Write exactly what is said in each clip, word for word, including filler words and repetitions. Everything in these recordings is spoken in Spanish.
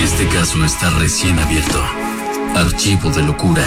Este caso está recién abierto. Archivo de locura.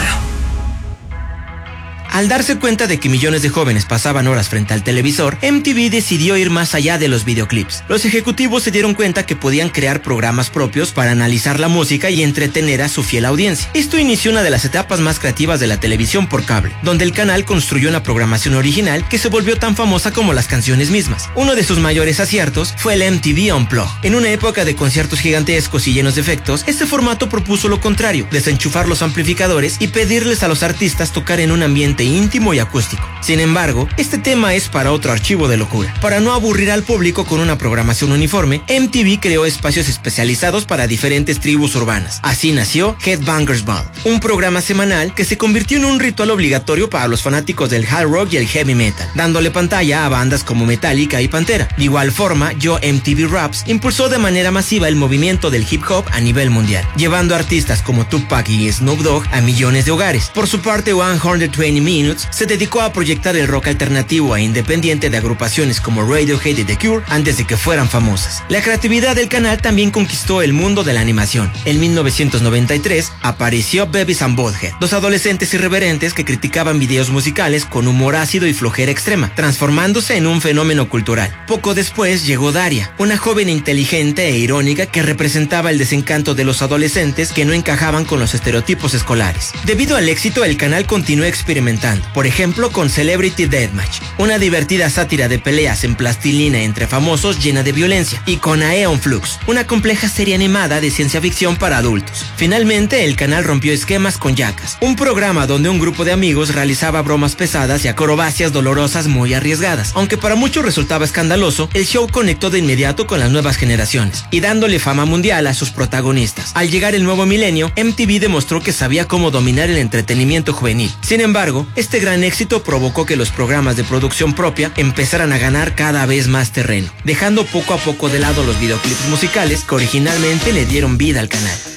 Al darse cuenta de que millones de jóvenes pasaban horas frente al televisor, M T V decidió ir más allá de los videoclips. Los ejecutivos se dieron cuenta que podían crear programas propios para analizar la música y entretener a su fiel audiencia. Esto inició una de las etapas más creativas de la televisión por cable, donde el canal construyó una programación original que se volvió tan famosa como las canciones mismas. Uno de sus mayores aciertos fue el M T V Unplugged. En una época de conciertos gigantescos y llenos de efectos, este formato propuso lo contrario: desenchufar los amplificadores y pedirles a los artistas tocar en un ambiente íntimo y acústico. Sin embargo, este tema es para otro archivo de locura. Para no aburrir al público con una programación uniforme, M T V creó espacios especializados para diferentes tribus urbanas. Así nació Headbangers Ball, un programa semanal que se convirtió en un ritual obligatorio para los fanáticos del hard rock y el heavy metal, dándole pantalla a bandas como Metallica y Pantera. De igual forma, Yo M T V Raps impulsó de manera masiva el movimiento del hip hop a nivel mundial, llevando a artistas como Tupac y Snoop Dogg a millones de hogares. Por su parte, ciento veinte Minutes se dedicó a proyectar el rock alternativo e independiente de agrupaciones como Radiohead y The Cure antes de que fueran famosas. La creatividad del canal también conquistó el mundo de la animación. En mil novecientos noventa y tres apareció Beavis and Butthead, dos adolescentes irreverentes que criticaban videos musicales con humor ácido y flojera extrema, transformándose en un fenómeno cultural. Poco después llegó Daria, una joven inteligente e irónica que representaba el desencanto de los adolescentes que no encajaban con los estereotipos escolares. Debido al éxito, el canal continuó experimentando, por ejemplo con Celebrity Deathmatch, una divertida sátira de peleas en plastilina entre famosos llena de violencia, y con Aeon Flux, una compleja serie animada de ciencia ficción para adultos. Finalmente, el canal rompió esquemas con Jackass, un programa donde un grupo de amigos realizaba bromas pesadas y acrobacias dolorosas muy arriesgadas. Aunque para muchos resultaba escandaloso, el show conectó de inmediato con las nuevas generaciones y dándole fama mundial a sus protagonistas. Al llegar el nuevo milenio, M T V demostró que sabía cómo dominar el entretenimiento juvenil. Sin embargo, este gran éxito provocó que los programas de producción propia empezaran a ganar cada vez más terreno, dejando poco a poco de lado los videoclips musicales que originalmente le dieron vida al canal.